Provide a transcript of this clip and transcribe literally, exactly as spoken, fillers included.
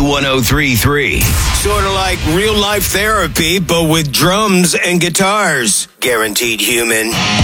one oh three point three. Sort of like real life therapy, but with drums and guitars. Guaranteed human.